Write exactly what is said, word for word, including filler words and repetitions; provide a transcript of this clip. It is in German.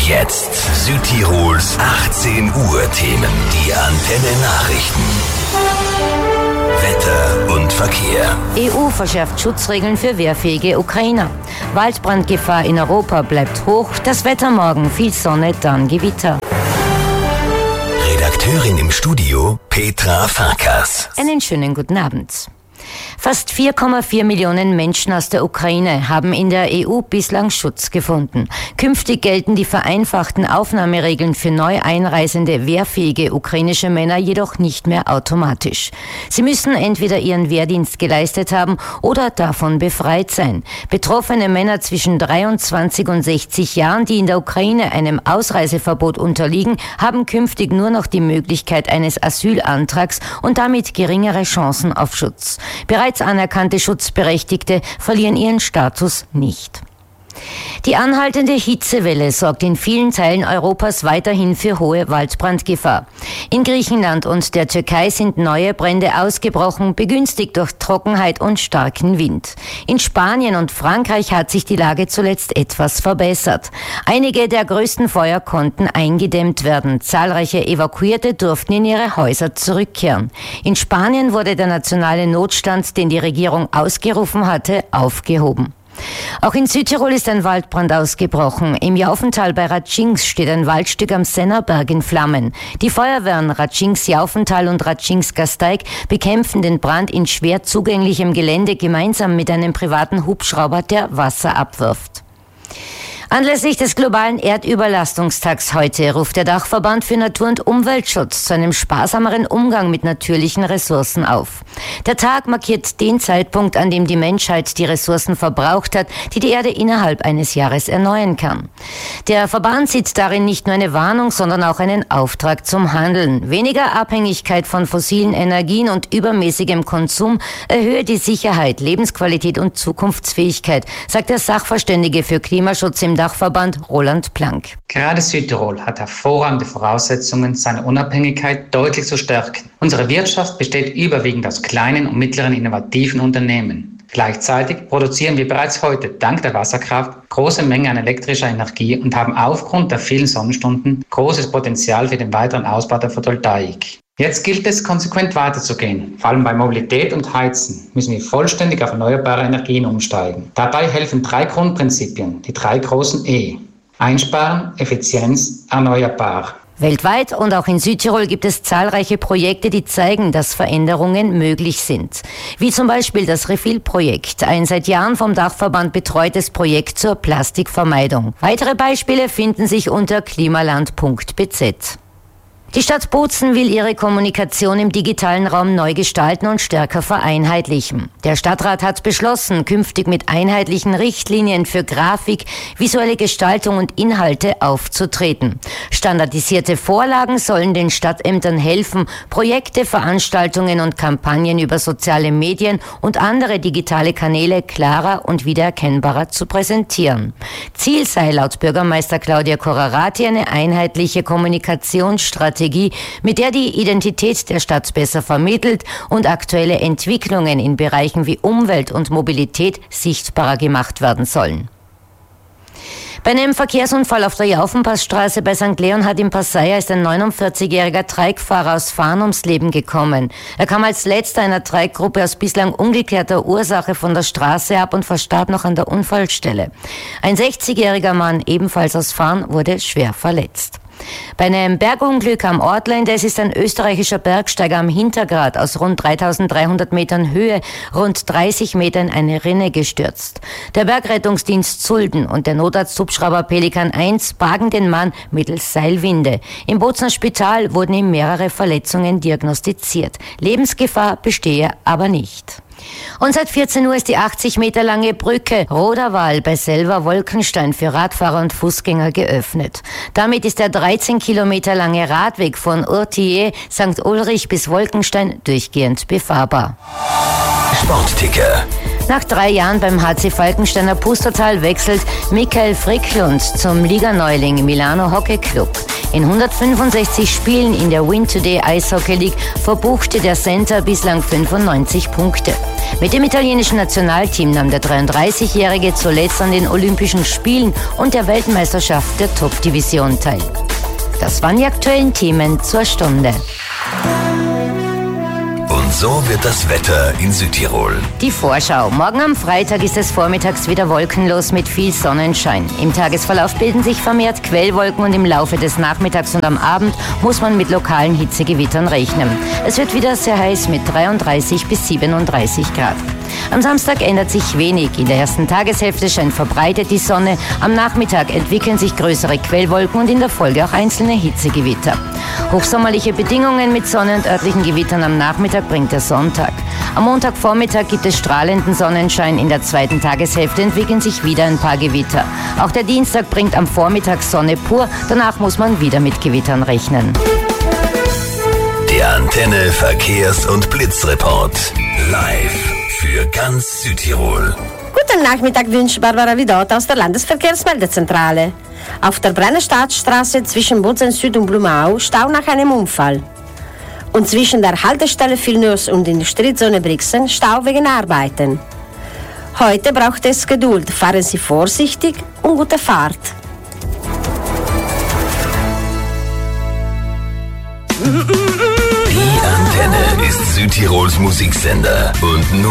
jetzt Südtirols achtzehn Uhr Themen. Die Antenne Nachrichten. Wetter und Verkehr. E U verschärft Schutzregeln für wehrfähige Ukrainer. Waldbrandgefahr in Europa bleibt hoch. Das Wetter morgen, viel Sonne, dann Gewitter. Redakteurin im Studio Petra Farkas. Einen schönen guten Abend. Fast vier Komma vier Millionen Menschen aus der Ukraine haben in der E U bislang Schutz gefunden. Künftig gelten die vereinfachten Aufnahmeregeln für neu einreisende, wehrfähige ukrainische Männer jedoch nicht mehr automatisch. Sie müssen entweder ihren Wehrdienst geleistet haben oder davon befreit sein. Betroffene Männer zwischen dreiundzwanzig und sechzig Jahren, die in der Ukraine einem Ausreiseverbot unterliegen, haben künftig nur noch die Möglichkeit eines Asylantrags und damit geringere Chancen auf Schutz. Bereits anerkannte Schutzberechtigte verlieren ihren Status nicht. Die anhaltende Hitzewelle sorgt in vielen Teilen Europas weiterhin für hohe Waldbrandgefahr. In Griechenland und der Türkei sind neue Brände ausgebrochen, begünstigt durch Trockenheit und starken Wind. In Spanien und Frankreich hat sich die Lage zuletzt etwas verbessert. Einige der größten Feuer konnten eingedämmt werden. Zahlreiche Evakuierte durften in ihre Häuser zurückkehren. In Spanien wurde der nationale Notstand, den die Regierung ausgerufen hatte, aufgehoben. Auch in Südtirol ist ein Waldbrand ausgebrochen. Im Jaufental bei Ratschings steht ein Waldstück am Sennerberg in Flammen. Die Feuerwehren Ratschings-Jaufental und Ratschings-Gasteig bekämpfen den Brand in schwer zugänglichem Gelände gemeinsam mit einem privaten Hubschrauber, der Wasser abwirft. Anlässlich des globalen Erdüberlastungstags heute ruft der Dachverband für Natur- und Umweltschutz zu einem sparsameren Umgang mit natürlichen Ressourcen auf. Der Tag markiert den Zeitpunkt, an dem die Menschheit die Ressourcen verbraucht hat, die die Erde innerhalb eines Jahres erneuern kann. Der Verband sieht darin nicht nur eine Warnung, sondern auch einen Auftrag zum Handeln. Weniger Abhängigkeit von fossilen Energien und übermäßigem Konsum erhöhe die Sicherheit, Lebensqualität und Zukunftsfähigkeit, sagt der Sachverständige für Klimaschutz im Dachverband Roland Planck. Gerade Südtirol hat hervorragende Voraussetzungen, seine Unabhängigkeit deutlich zu stärken. Unsere Wirtschaft besteht überwiegend aus kleinen und mittleren innovativen Unternehmen. Gleichzeitig produzieren wir bereits heute dank der Wasserkraft große Mengen an elektrischer Energie und haben aufgrund der vielen Sonnenstunden großes Potenzial für den weiteren Ausbau der Photovoltaik. Jetzt gilt es, konsequent weiterzugehen. Vor allem bei Mobilität und Heizen müssen wir vollständig auf erneuerbare Energien umsteigen. Dabei helfen drei Grundprinzipien, die drei großen E. Einsparen, Effizienz, erneuerbar. Weltweit und auch in Südtirol gibt es zahlreiche Projekte, die zeigen, dass Veränderungen möglich sind. Wie zum Beispiel das Refill-Projekt, ein seit Jahren vom Dachverband betreutes Projekt zur Plastikvermeidung. Weitere Beispiele finden sich unter klimaland punkt b z. Die Stadt Bozen will ihre Kommunikation im digitalen Raum neu gestalten und stärker vereinheitlichen. Der Stadtrat hat beschlossen, künftig mit einheitlichen Richtlinien für Grafik, visuelle Gestaltung und Inhalte aufzutreten. Standardisierte Vorlagen sollen den Stadtämtern helfen, Projekte, Veranstaltungen und Kampagnen über soziale Medien und andere digitale Kanäle klarer und wiedererkennbarer zu präsentieren. Ziel sei laut Bürgermeister Claudia Corrarati eine einheitliche Kommunikationsstrategie, mit der die Identität der Stadt besser vermittelt und aktuelle Entwicklungen in Bereichen wie Umwelt und Mobilität sichtbarer gemacht werden sollen. Bei einem Verkehrsunfall auf der Jaufenpassstraße bei Sankt Leonhard im Passaia ist ein neunundvierzigjähriger Treikfahrer aus Fahn ums Leben gekommen. Er kam als letzter einer Treikgruppe aus bislang ungeklärter Ursache von der Straße ab und verstarb noch an der Unfallstelle. Ein sechzigjähriger Mann, ebenfalls aus Fahn, wurde schwer verletzt. Bei einem Bergunglück am Ortlendes ist ein österreichischer Bergsteiger am Hintergrat aus rund dreitausenddreihundert Metern Höhe rund dreißig Meter in eine Rinne gestürzt. Der Bergrettungsdienst Zulden und der Notarzthubschrauber Pelikan eins bargen den Mann mittels Seilwinde. Im Bozner Spital wurden ihm mehrere Verletzungen diagnostiziert. Lebensgefahr bestehe aber nicht. Und seit vierzehn Uhr ist die achtzig Meter lange Brücke Roderwal bei Selver-Wolkenstein für Radfahrer und Fußgänger geöffnet. Damit ist der dreizehn Kilometer lange Radweg von Urtier, Sankt Ulrich bis Wolkenstein durchgehend befahrbar. Sportticker. Nach drei Jahren beim H C Falkensteiner Pustertal wechselt Michael Fricklund zum Liganeuling Milano Hockey Club. In hundertfünfundsechzig Spielen in der Win Today Eishockey League verbuchte der Center bislang fünfundneunzig Punkte. Mit dem italienischen Nationalteam nahm der dreiunddreißigjährige zuletzt an den Olympischen Spielen und der Weltmeisterschaft der Top-Division teil. Das waren die aktuellen Themen zur Stunde. Und so wird das Wetter in Südtirol. Die Vorschau. Morgen am Freitag ist es vormittags wieder wolkenlos mit viel Sonnenschein. Im Tagesverlauf bilden sich vermehrt Quellwolken und im Laufe des Nachmittags und am Abend muss man mit lokalen Hitzegewittern rechnen. Es wird wieder sehr heiß mit dreiunddreißig bis siebenunddreißig Grad. Am Samstag ändert sich wenig. In der ersten Tageshälfte scheint verbreitet die Sonne. Am Nachmittag entwickeln sich größere Quellwolken und in der Folge auch einzelne Hitzegewitter. Hochsommerliche Bedingungen mit Sonne und örtlichen Gewittern am Nachmittag bringt der Sonntag. Am Montagvormittag gibt es strahlenden Sonnenschein. In der zweiten Tageshälfte entwickeln sich wieder ein paar Gewitter. Auch der Dienstag bringt am Vormittag Sonne pur. Danach muss man wieder mit Gewittern rechnen. Der Antenne Verkehrs- und Blitzreport. Live für ganz Südtirol. Guten Nachmittag wünscht Barbara Vidot aus der Landesverkehrsmeldezentrale. Auf der Brennestaatstraße zwischen Bozen Süd und Blumau Stau nach einem Unfall. Und zwischen der Haltestelle Vilnius und Industriezone Brixen Stau wegen Arbeiten. Heute braucht es Geduld. Fahren Sie vorsichtig und gute Fahrt. Die Antenne ist Südtirols Musiksender und nur